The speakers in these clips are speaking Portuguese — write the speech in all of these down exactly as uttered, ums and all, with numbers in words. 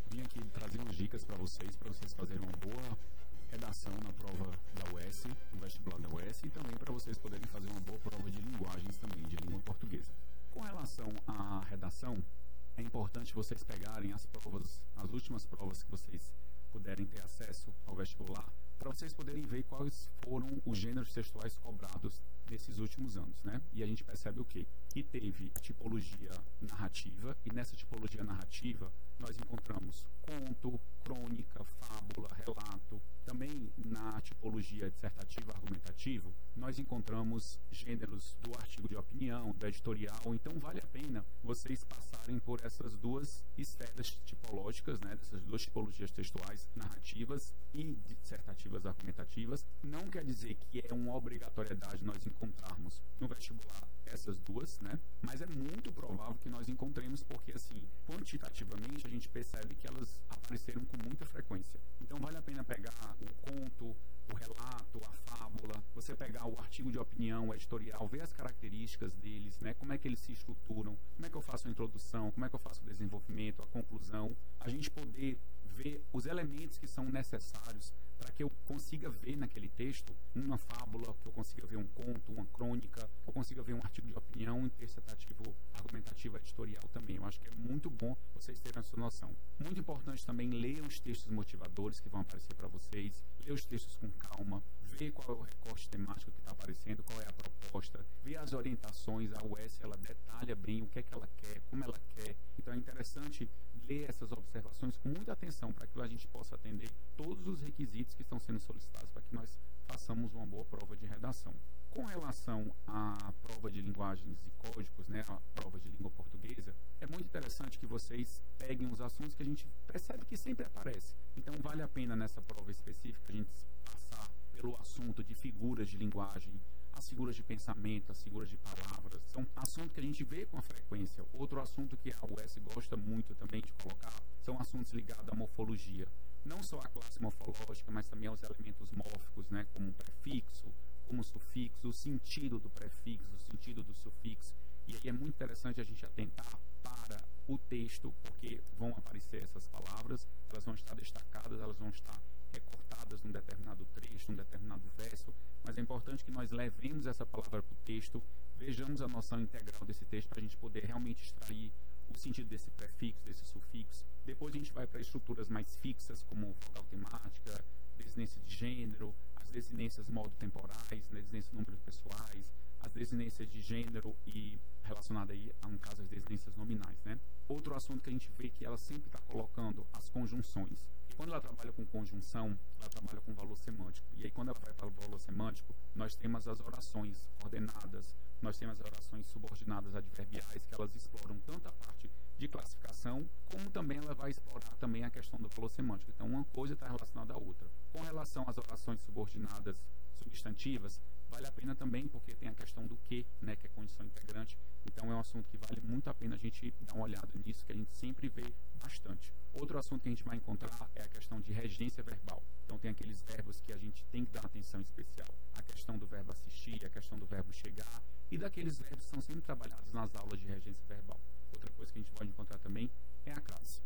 Vim aqui trazer umas dicas para vocês, para vocês fazerem uma boa redação na prova da U E S, no vestibular da U E S, e também para vocês poderem fazer uma boa prova de linguagens também, de língua portuguesa. Com relação à redação, é importante vocês pegarem as provas, as últimas provas que vocês puderem ter acesso ao vestibular, para vocês poderem ver quais foram os gêneros textuais cobrados nesses últimos anos, né? E a gente percebe o quê? Que teve tipologia narrativa, e nessa tipologia narrativa nós encontramos conto, crônica, fábula, relato. Também na tipologia dissertativa argumentativo, nós encontramos gêneros do artigo de opinião, do editorial. Então vale a pena vocês passarem por essas duas esferas tipológicas, né? Dessas duas tipologias textuais narrativas e dissertativas argumentativas. Não quer dizer que é uma obrigatoriedade nós encontrarmos no vestibular essas duas, né? Mas é muito provável que nós encontremos, porque assim, quantitativamente a gente percebe que elas apareceram com muita frequência. Então vale a pena pegar o conto, o relato, a fábula, você pegar o artigo de opinião, o editorial, ver as características deles, né? Como é que eles se estruturam, como é que eu faço a introdução, como é que eu faço o desenvolvimento, a conclusão, a gente poder ver os elementos que são necessários para que eu consiga ver naquele texto uma fábula, que eu consiga ver um conto, uma crônica, que eu consiga ver um artigo de opinião, interpretativo, argumentativo, editorial também. Eu acho que é muito bom vocês terem essa noção. Muito importante também ler os textos motivadores que vão aparecer para vocês, ler os textos com calma, ver qual é o recorte temático que está aparecendo, qual é a proposta, ver as orientações. A U E S, ela detalha bem o que é que ela quer, como ela quer. Então é interessante ler essas observações com muita atenção para que a gente possa atender todos os requisitos que estão sendo solicitados para que nós façamos uma boa prova de redação. Com relação à prova de linguagens e códigos, né, a prova de língua portuguesa, é muito interessante que vocês peguem os assuntos que a gente percebe que sempre aparece. Então vale a pena nessa prova específica a gente passar pelo assunto de figuras de linguagem, as figuras de pensamento, as figuras de palavras. São assuntos que a gente vê com frequência. Outro assunto que a U E S gosta muito também de colocar são assuntos ligados à morfologia. Não só a classe morfológica, mas também aos elementos mórficos, né, como o prefixo, como o sufixo, o sentido do prefixo, o sentido do sufixo. E aí é muito interessante a gente atentar para o texto, porque vão aparecer essas palavras, elas vão estar destacadas, elas vão estar recortadas num determinado trecho, num determinado verso, mas é importante que nós levemos essa palavra para o texto, vejamos a noção integral desse texto para a gente poder realmente extrair o sentido desse prefixo, desse sufixo. Depois a gente vai para estruturas mais fixas, como vogal temática, desinência de gênero, as desinências modo-temporais, né, desinências números pessoais, as desinências de gênero e relacionada aí, a, no caso, as desinências nominais, né? Outro assunto que a gente vê que ela sempre está colocando as conjunções. E quando ela trabalha com conjunção, ela trabalha com valor semântico. E aí, quando ela vai para o valor semântico, nós temos as orações ordenadas, nós temos as orações subordinadas adverbiais, que elas exploram tanto a parte de classificação, como também ela vai explorar também a questão do valor semântico. Então, uma coisa está relacionada à outra. Com relação às orações subordinadas substantivas, vale a pena também, porque tem a questão do que, né, que é condição integrante. Então é um assunto que vale muito a pena a gente dar uma olhada nisso, que a gente sempre vê bastante. Outro assunto que a gente vai encontrar é a questão de regência verbal. Então tem aqueles verbos que a gente tem que dar atenção especial. A questão do verbo assistir, a questão do verbo chegar, e daqueles verbos que são sempre trabalhados nas aulas de regência verbal. Outra coisa que a gente pode encontrar também é a crase.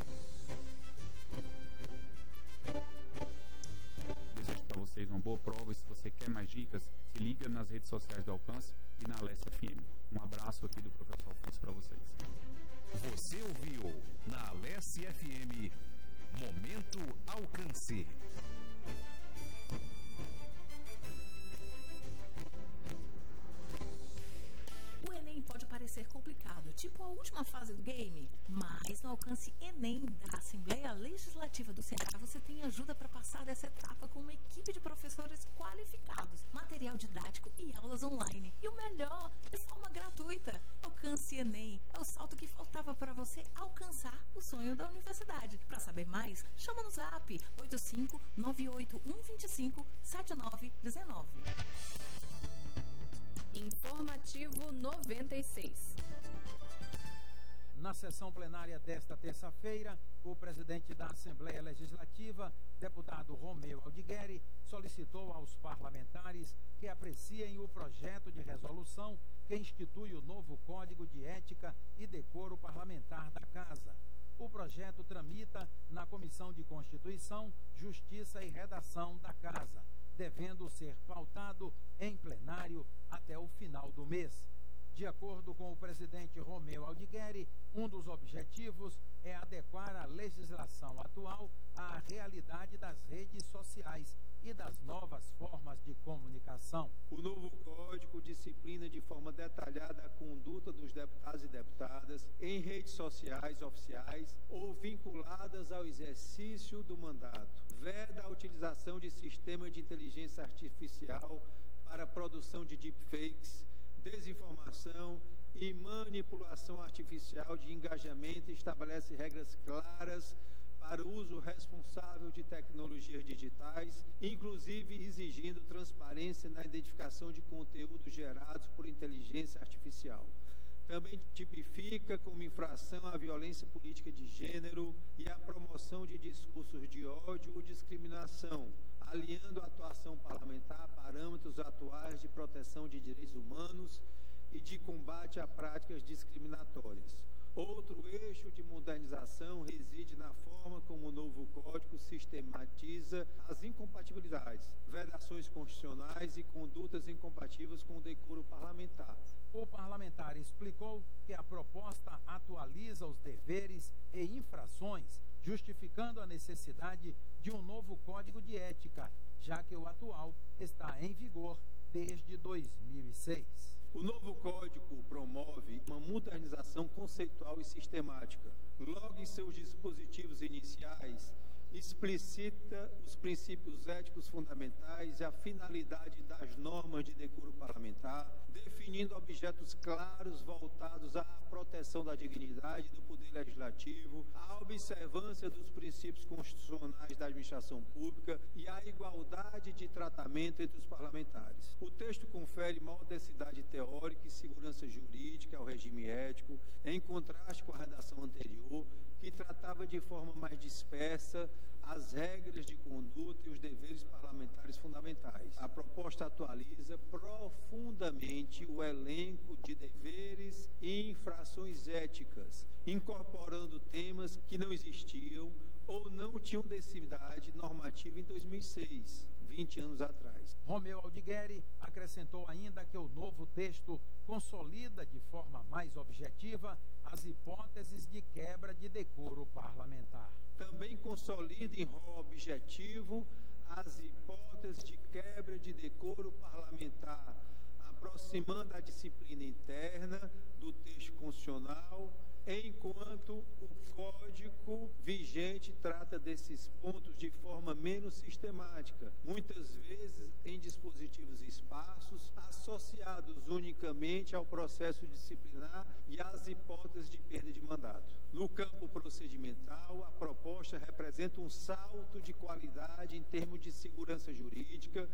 Desejo para vocês uma boa prova, e se você quer mais dicas, se liga nas redes sociais do Alcance e na Alesse F M. Um abraço aqui do professor Alfonso para vocês. Você ouviu na Alesse F M Momento Alcance. O Enem pode parecer complicado, tipo a última fase do game, mas no Alcance Enem da Assembleia Legislativa do Ceará você tem ajuda para passar dessa etapa com uma equipe de professores qualificados, material didático e aulas online. E o melhor, de forma gratuita. Alcance Enem é o salto que faltava para você alcançar o sonho da universidade. Para saber mais, chama no zap oito cinco nove oito um dois cinco sete nove um nove. Informativo noventa e seis. Na sessão plenária desta terça-feira, o presidente da Assembleia Legislativa, deputado Romeu Aldigueri, solicitou aos parlamentares que apreciem o projeto de resolução que institui o novo Código de Ética e Decoro Parlamentar da Casa. O projeto tramita na Comissão de Constituição, Justiça e Redação da Casa, devendo ser pautado em plenário até o final do mês. De acordo com o presidente Romeu Aldigueri, um dos objetivos é adequar a legislação atual à realidade das redes sociais e das novas formas de comunicação. O novo Código disciplina de forma detalhada a conduta dos deputados e deputadas em redes sociais oficiais ou vinculadas ao exercício do mandato. Veda a utilização de sistemas de inteligência artificial para a produção de deepfakes, desinformação e manipulação artificial de engajamento e estabelece regras claras para o uso responsável de tecnologias digitais, inclusive exigindo transparência na identificação de conteúdos gerados por inteligência artificial. Também tipifica como infração a violência política de gênero e a promoção de discursos de ódio ou discriminação, aliando a atuação parlamentar a parâmetros atuais de proteção de direitos humanos e de combate a práticas discriminatórias. Outro eixo de modernização reside na forma como o novo Código sistematiza as incompatibilidades, vedações constitucionais e condutas incompatíveis com o decoro parlamentar. O parlamentar explicou que a proposta atualiza os deveres e infrações, justificando a necessidade de um novo Código de Ética, já que o atual está em vigor desde dois mil e seis. O novo Código promove uma modernização conceitual e sistemática. Logo em seus dispositivos iniciais, explicita os princípios éticos fundamentais e a finalidade das normas de decoro parlamentar, definindo objetos claros voltados à proteção da dignidade do poder legislativo, à observância dos princípios constitucionais da administração pública e à igualdade de tratamento entre os parlamentares. O texto confere maior densidade teórica e segurança jurídica ao regime ético, em contraste com a redação anterior, que tratava de forma mais dispersa as regras de conduta e os deveres parlamentares fundamentais. A proposta atualiza profundamente o elenco de deveres e infrações éticas, incorporando temas que não existiam ou não tinham densidade normativa em dois mil e seis, vinte anos atrás. Romeu Aldigueri acrescentou ainda que o novo texto consolida de forma mais objetiva as hipóteses de quebra de decoro parlamentar. Também consolida em rol objetivo as hipóteses de quebra de decoro parlamentar, aproximando a disciplina interna do texto constitucional, enquanto o Código vigente trata desses pontos de forma menos sistemática, muitas vezes em dispositivos esparsos, associados unicamente ao processo disciplinar e às hipóteses de perda de mandato. No campo procedimental, a proposta representa um salto de qualidade em termos de segurança jurídica,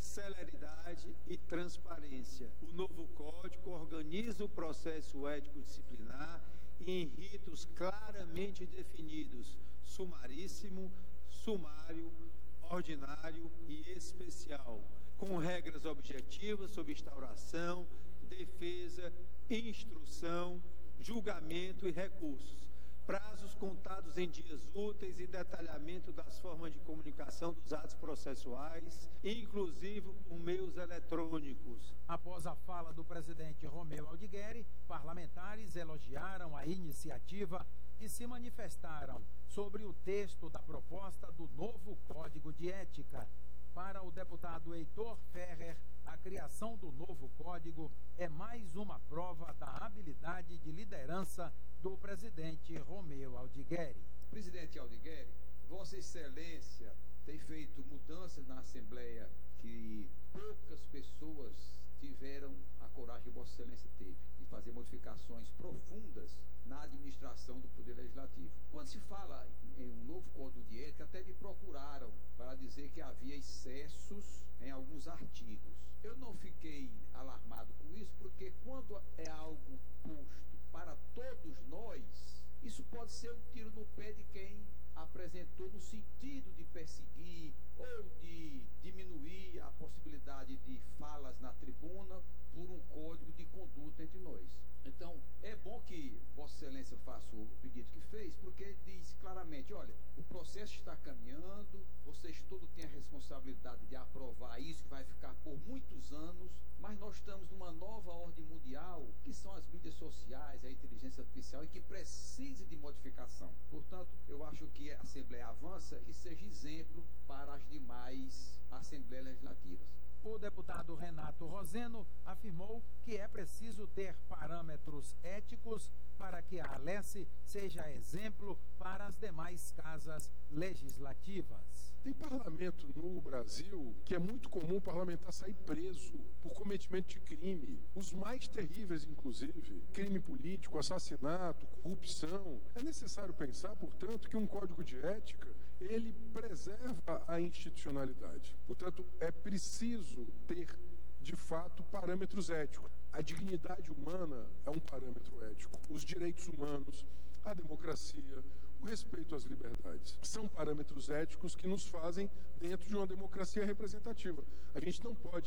celeridade e transparência. O novo Código organiza o processo ético-disciplinar em ritos claramente definidos: sumaríssimo, sumário, ordinário e especial, com regras objetivas sobre instauração, defesa, instrução, julgamento e recursos, prazos contados em dias úteis e detalhamento das formas de comunicação dos atos processuais, inclusive por meios eletrônicos. Após a fala do presidente Romeu Aldigueri, parlamentares elogiaram a iniciativa e se manifestaram sobre o texto da proposta do novo Código de Ética. Para o deputado Heitor Ferrer, a criação do novo código é mais uma prova da habilidade de liderança do presidente Romeu Aldigueri. Presidente Aldigueri, Vossa Excelência tem feito mudanças na Assembleia que poucas pessoas tiveram a coragem que Vossa Excelência teve de fazer modificações profundas na administração do Poder Legislativo. Quando se fala em um novo Código de Ética, até me procuraram para dizer que havia excessos em alguns artigos. Eu não fiquei alarmado com isso, porque quando é algo posto para todos nós, isso pode ser um tiro no pé de quem apresentou no sentido de perseguir ou de diminuir a possibilidade de falas na tribuna por um código de conduta entre nós. Então, é bom que Vossa Excelência Excelência faço o pedido que fez, porque diz claramente, olha, o processo está caminhando, vocês todos têm a responsabilidade de aprovar isso, que vai ficar por muitos anos, mas nós estamos numa nova ordem mundial, que são as mídias sociais, a inteligência artificial, e que precisa de modificação. Portanto, eu acho que a Assembleia avança e seja exemplo para as demais Assembleias Legislativas. O deputado Renato Roseno afirmou que é preciso ter parâmetros éticos para que a Alesse seja exemplo para as demais casas legislativas. Tem parlamento no Brasil que é muito comum o parlamentar sair preso por cometimento de crime, os mais terríveis, inclusive, crime político, assassinato, corrupção. É necessário pensar, portanto, que um código de ética, ele preserva a institucionalidade. Portanto, é preciso ter, de fato, parâmetros éticos. A dignidade humana é um parâmetro ético. Os direitos humanos, a democracia, o respeito às liberdades. São parâmetros éticos que nos fazem dentro de uma democracia representativa. A gente não pode